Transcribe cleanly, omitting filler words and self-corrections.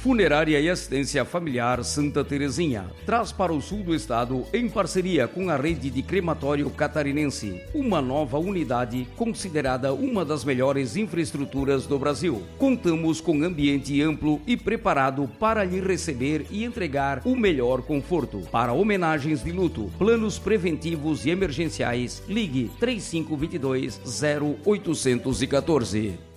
Funerária e Assistência Familiar Santa Terezinha traz para o sul do estado, em parceria com a rede de crematório catarinense, uma nova unidade considerada uma das melhores infraestruturas do Brasil. Contamos com ambiente amplo e preparado para lhe receber e entregar o melhor conforto. Para homenagens de luto, planos preventivos e emergenciais, ligue 3522-0814.